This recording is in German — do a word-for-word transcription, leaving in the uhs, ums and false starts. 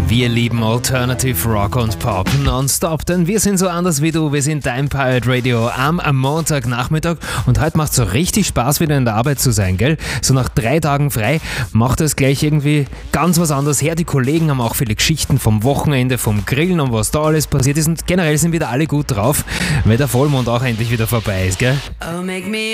Wir lieben Alternative Rock und Pop nonstop, denn wir sind so anders wie du. Wir sind dein Pirate Radio am, am Montagnachmittag und heute macht es so richtig Spaß, wieder in der Arbeit zu sein, gell? So nach drei Tagen frei macht es gleich irgendwie ganz was anderes her. Die Kollegen haben auch viele Geschichten vom Wochenende, vom Grillen und was da alles passiert ist und generell sind wieder alle gut drauf, weil der Vollmond auch endlich wieder vorbei ist, gell? Oh, make me